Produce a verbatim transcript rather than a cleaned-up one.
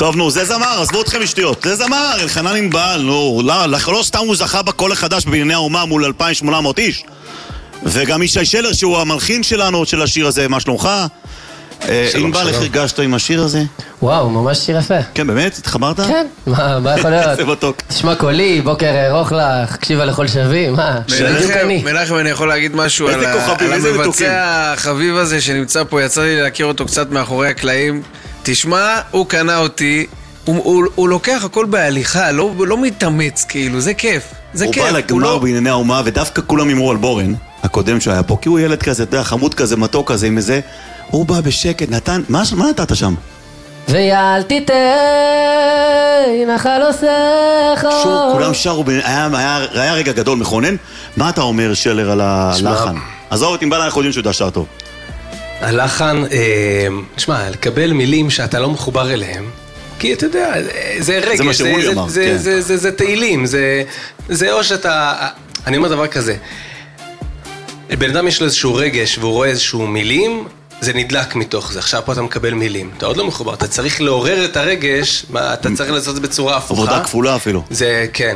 טוב, נו, זה זמר, עזבו אתכם משטויות. זה זמר, אלחנן ענבל, נו, לא, לא סתם הוא זכה בקול החדש בבנייני האומה מול אלפיים ושמונה מאות איש. וגם ישי שלר, שהוא המלחין שלנו, של השיר הזה, מה שלומך? ענבל, איך הרגשת עם השיר הזה? וואו, ממש שיר יפה. כן, באמת? התחברת? כן, מה, מה יכול להיות? זה מתוק. תשמע קולי, בוקר ארוך לך, הקשיבה לכל שווים, מה? מנחם, אני יכול להגיד משהו על המבצע החביב הזה שנמצא פה, יצא לי להכיר אותו קצת מאחורי הקלעים. תשמע, הוא קנה אותי, הוא לוקח הכל בהליכה, לא מתאמץ כאילו, זה כיף. הוא בא לגמר בענייני האומה, ודווקא כולם אמרו על בורן, הקודם שהיה פה, כי הוא ילד כזה, אתה יודע, חמוד כזה, מתוק כזה, עם איזה, הוא בא בשקט, נתן, מה נתת שם? ויאל תיתן נחל עושך. שור, כולם שרו, היה רגע גדול מכונן. מה אתה אומר, שלר, על הלחן? עזוב את ענבל, אנחנו יודעים שהוא יודע שר טוב. הלחן, תשמע, לקבל מילים שאתה לא מחובר אליהם, כי אתה יודע, זה רגש, זה מה שאולי אמר, כן. זה תהילים, זה או שאתה, אני אומר דבר כזה, בן אדם יש לו איזשהו רגש והוא רואה איזשהו מילים, זה נדלק מתוך זה. עכשיו פה אתה מקבל מילים, אתה עוד לא מחובר, אתה צריך לעורר את הרגש, אתה צריך לעשות את זה בצורה הפוכה. עבודה כפולה אפילו. זה, כן.